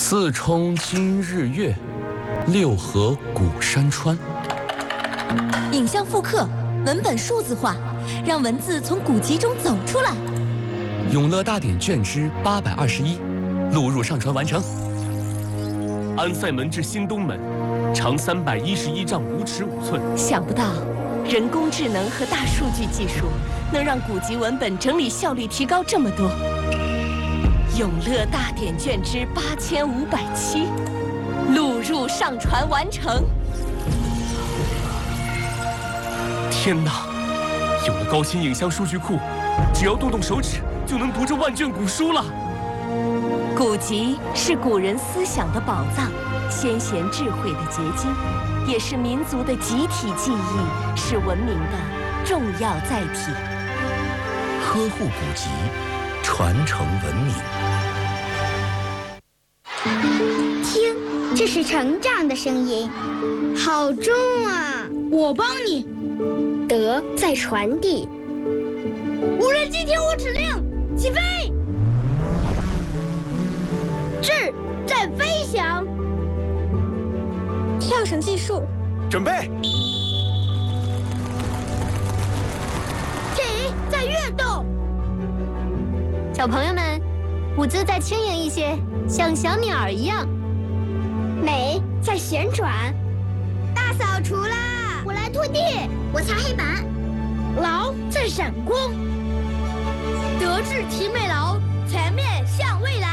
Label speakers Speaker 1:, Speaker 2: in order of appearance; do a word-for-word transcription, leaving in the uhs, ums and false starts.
Speaker 1: 四冲今日月，六合古山川。
Speaker 2: 影像复刻，文本数字化，让文字从古籍中走出来。
Speaker 1: 永乐大典卷之八百二十一，录入上传完成。
Speaker 3: 安塞门至新东门，长三百一十一丈五尺五寸。
Speaker 4: 想不到，人工智能和大数据技术能让古籍文本整理效率提高这么多。永乐大典卷之八千五百七，录入上传完成。
Speaker 3: 天哪！有了高清影像数据库，只要动动手指就能读这万卷古书了。
Speaker 4: 古籍是古人思想的宝藏，先贤智慧的结晶，也是民族的集体记忆，是文明的重要载体。
Speaker 5: 呵护古籍，传承文明。
Speaker 6: 听，这是成长的声音，好重啊！
Speaker 7: 我帮你。
Speaker 6: 德在传递。
Speaker 7: 无人机听我指令，起飞！智在飞翔。
Speaker 6: 跳绳技术，
Speaker 5: 准备。
Speaker 7: 体在跃动。
Speaker 6: 小朋友们，舞姿再轻盈一些，像小鸟儿一样。美在旋转。大扫除啦！我来拖地，我擦黑板。
Speaker 7: 劳在闪光。德智体美劳，全面向未来。